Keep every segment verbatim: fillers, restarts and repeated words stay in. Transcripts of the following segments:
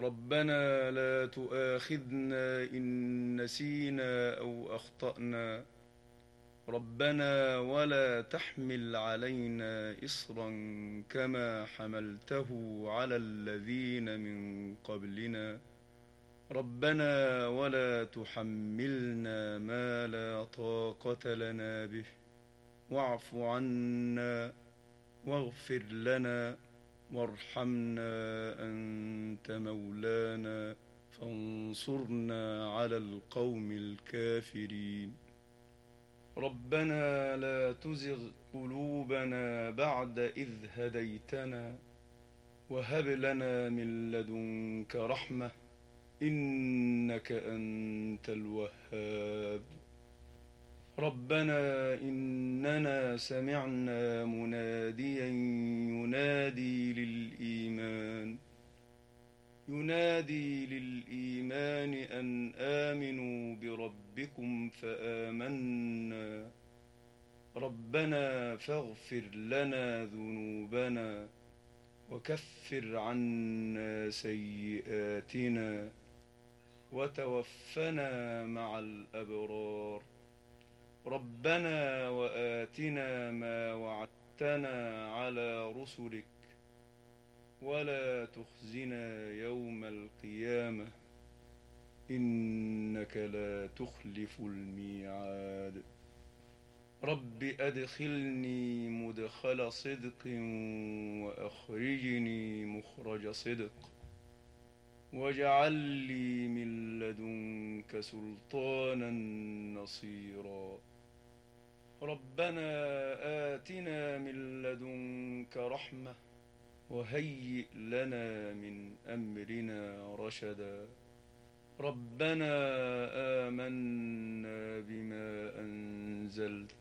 ربنا لا تؤاخذنا إن نسينا أو أخطأنا. ربنا ولا تحمل علينا إصرا كما حملته على الذين من قبلنا. ربنا ولا تحملنا ما لا طاقة لنا به، واعف عنا واغفر لنا وارحمنا أنت مولانا فانصرنا على القوم الكافرين. ربنا لا تزغ قلوبنا بعد إذ هديتنا وهب لنا من لدنك رحمة إنك أنت الوهاب. ربنا إننا سمعنا مناديا ينادي للإيمان ينادي للإيمان أن آمنوا بربكم فآمنا. ربنا فاغفر لنا ذنوبنا وكفر عنا سيئاتنا وتوفنا مع الأبرار. ربنا وآتنا ما وعدتنا على رسلك ولا تخزنا يوم القيامة إنك لا تخلف الميعاد. رب أدخلني مدخل صدق وأخرجني مخرج صدق واجعل لي من لدنك سلطانا نصيرا. ربنا آتنا من لدنك رحمة وهيئ لنا من أمرنا رشدا. ربنا آمنا بما أنزلت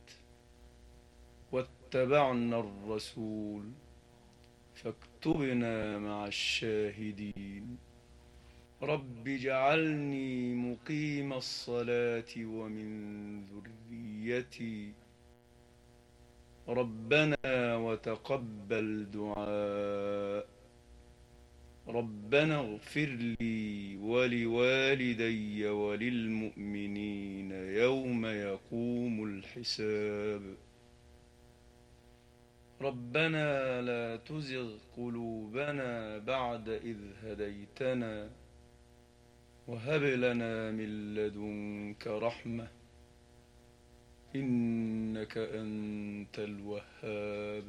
واتبعنا الرسول فاكتبنا مع الشاهدين. رب اجعلني مقيم الصلاة ومن ذريتي ربنا وتقبل دعاء. ربنا اغفر لي ولوالدي وللمؤمنين يوم يقوم الحساب. ربنا لا تزغ قلوبنا بعد إذ هديتنا وهب لنا من لدنك رحمة إنك أنت الوهاب.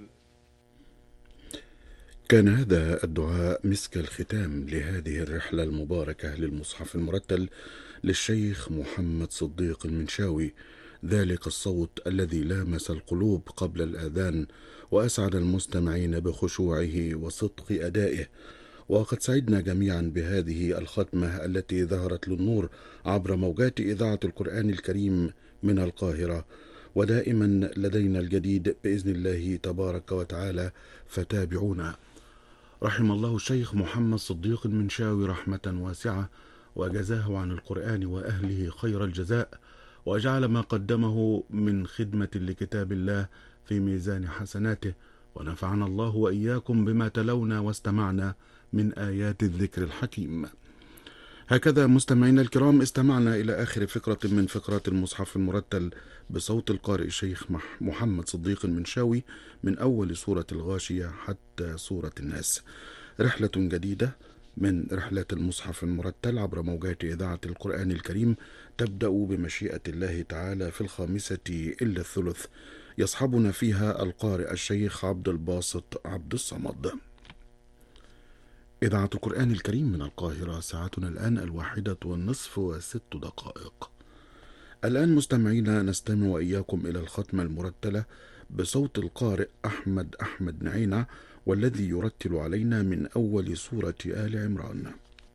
كان هذا الدعاء مسك الختام لهذه الرحلة المباركة للمصحف المرتل للشيخ محمد صديق المنشاوي، ذلك الصوت الذي لامس القلوب قبل الآذان وأسعد المستمعين بخشوعه وصدق أدائه. وقد سعدنا جميعا بهذه الختمة التي ظهرت للنور عبر موجات إذاعة القرآن الكريم من القاهرة، ودائما لدينا الجديد بإذن الله تبارك وتعالى، فتابعونا. رحم الله الشيخ محمد صديق المنشاوي رحمة واسعة، وجزاه عن القرآن وأهله خير الجزاء، وجعل ما قدمه من خدمة لكتاب الله في ميزان حسناته، ونفعنا الله وإياكم بما تلونا واستمعنا من آيات الذكر الحكيم. هكذا مستمعينا الكرام استمعنا إلى آخر فقرة من فقرات المصحف المرتل بصوت القارئ الشيخ محمد صديق المنشاوي من أول سورة الغاشية حتى سورة الناس. رحلة جديدة من رحلات المصحف المرتل عبر موجات إذاعة القرآن الكريم تبدأ بمشيئة الله تعالى في الخامسة إلا الثلث، يصحبنا فيها القارئ الشيخ عبد الباسط عبد الصمد. إذاعة القرآن الكريم من القاهرة، ساعتنا الآن الواحدة والنصف وست دقائق. الآن مستمعينا نستمع وإياكم إلى الختمة المرتلة بصوت القارئ أحمد أحمد نعينة، والذي يرتل علينا من أول سورة آل عمران.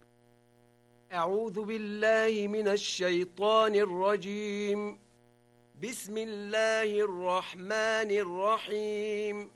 أعوذ بالله من الشيطان الرجيم. بسم الله الرحمن الرحيم.